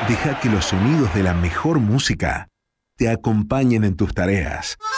Deja que los sonidos de la mejor música te acompañen en tus tareas.